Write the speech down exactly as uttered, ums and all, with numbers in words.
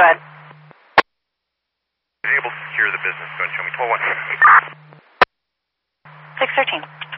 Go ahead. Able to secure the business. Go and show me twelve one. six thirteen.